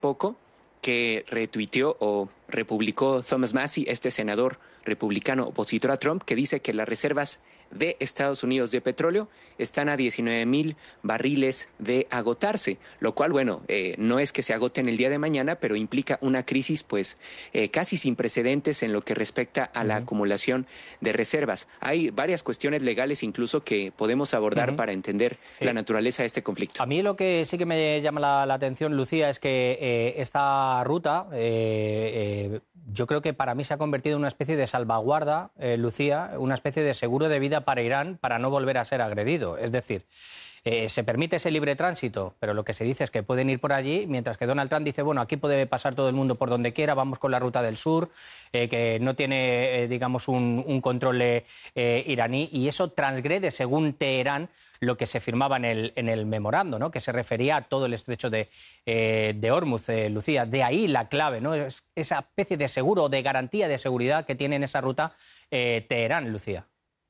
poco que retuiteó o republicó Thomas Massie, este senador republicano opositor a Trump, que dice que las reservas de Estados Unidos de petróleo están a 19,000 barriles de agotarse, lo cual, bueno, no es que se agoten el día de mañana, pero implica una crisis pues casi sin precedentes en lo que respecta a la acumulación de reservas. Hay varias cuestiones legales incluso que podemos abordar para entender la naturaleza de este conflicto. A mí lo que sí que me llama la atención, Lucía, es que esta ruta, yo creo que para mí se ha convertido en una especie de salvaguarda, Lucía, una especie de seguro de vida para Irán para no volver a ser agredido. Es decir, se permite ese libre tránsito, pero lo que se dice es que pueden ir por allí, mientras que Donald Trump dice, bueno, aquí puede pasar todo el mundo por donde quiera, vamos con la ruta del sur, que no tiene, digamos, un control iraní, y eso transgrede, según Teherán, lo que se firmaba en el memorando, ¿no? Que se refería a todo el estrecho de Hormuz, Lucía. De ahí la clave, ¿no? Es esa especie de seguro, de garantía de seguridad que tiene en esa ruta Teherán, Lucía.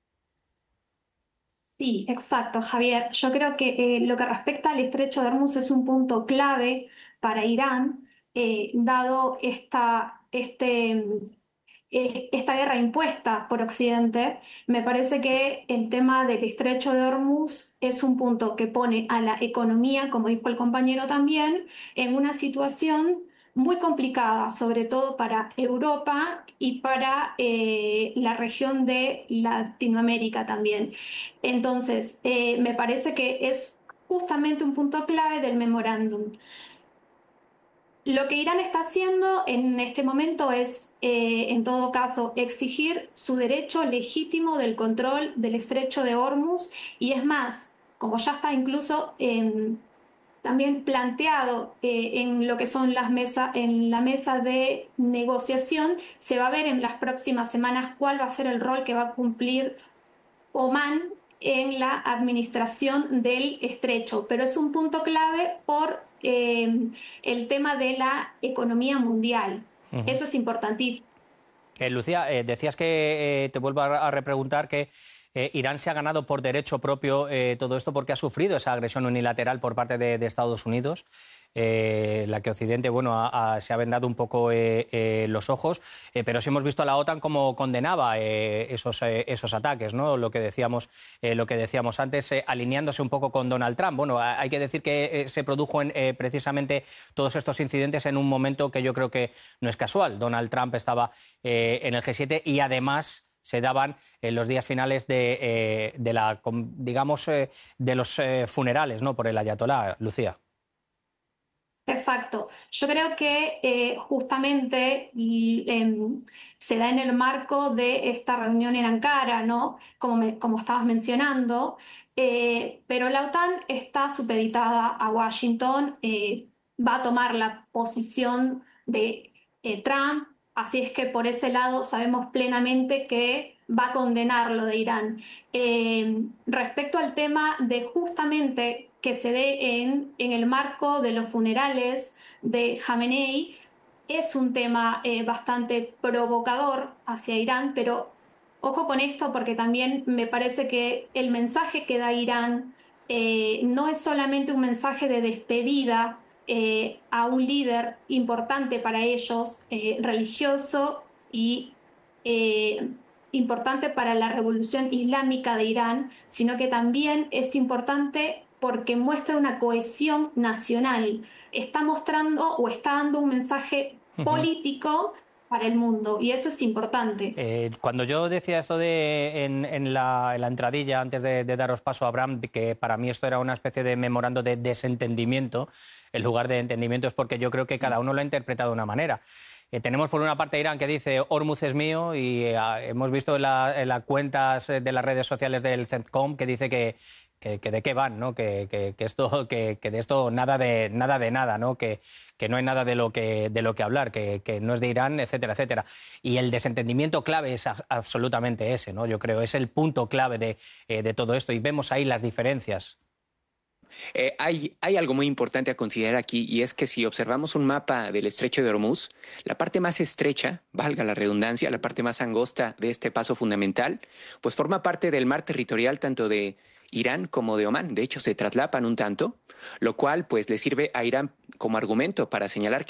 Sí, exacto, Javier. Yo creo que lo que respecta al estrecho de Hormuz es un punto clave para Irán, dado esta guerra impuesta por Occidente. Me parece que el tema del estrecho de Hormuz es un punto que pone a la economía, como dijo el compañero también, en una situación muy complicada, sobre todo para Europa y para la región de Latinoamérica también. Entonces, me parece que es justamente un punto clave del memorándum. Lo que Irán está haciendo en este momento es, en todo caso, exigir su derecho legítimo del control del estrecho de Hormuz, y es más, como ya está incluso también planteado en lo que son en la mesa de negociación, se va a ver en las próximas semanas cuál va a ser el rol que va a cumplir Omán en la administración del estrecho, pero es un punto clave por el tema de la economía mundial. Eso es importantísimo. Lucía, decías que, te vuelvo a repreguntar, que Irán se ha ganado por derecho propio todo esto porque ha sufrido esa agresión unilateral por parte de Estados Unidos, la que Occidente, bueno, se ha vendado un poco los ojos, pero sí hemos visto a la OTAN como condenaba esos ataques, ¿no? Lo que decíamos antes, alineándose un poco con Donald Trump. Bueno, hay que decir que se produjo precisamente todos estos incidentes en un momento que yo creo que no es casual. Donald Trump estaba en el G7 y además se daban en los días finales de los funerales, ¿no? Por el ayatolá, Lucía. Exacto. Yo creo que justamente se da en el marco de esta reunión en Ankara, ¿no? Como estabas mencionando, pero la OTAN está supeditada a Washington, va a tomar la posición de Trump, así es que por ese lado sabemos plenamente que va a condenar lo de Irán. Respecto al tema de justamente que se dé en el marco de los funerales de Jamenei, es un tema bastante provocador hacia Irán, pero ojo con esto porque también me parece que el mensaje que da Irán no es solamente un mensaje de despedida a un líder importante para ellos, religioso y importante para la revolución islámica de Irán, sino que también es importante porque muestra una cohesión nacional. Está mostrando o está dando un mensaje político para el mundo, y eso es importante. Cuando yo decía esto en la entradilla, antes de daros paso a Abraham, que para mí esto era una especie de memorando de desentendimiento, en lugar de entendimiento, es porque yo creo que cada uno lo ha interpretado de una manera. Tenemos por una parte Irán que dice Hormuz es mío, y hemos visto en las cuentas de las redes sociales del CENTCOM que dice que de qué van, ¿no? Que de esto nada de nada, ¿no? Que no hay nada de lo que hablar, que no es de Irán, etcétera, etcétera. Y el desentendimiento clave es absolutamente ese, ¿no? Yo creo, es el punto clave de todo esto, y vemos ahí las diferencias. Hay algo muy importante a considerar aquí, y es que si observamos un mapa del estrecho de Hormuz, la parte más estrecha, valga la redundancia, la parte más angosta de este paso fundamental, pues forma parte del mar territorial tanto de Irán como de Omán. De hecho, se traslapan un tanto, lo cual pues le sirve a Irán como argumento para señalar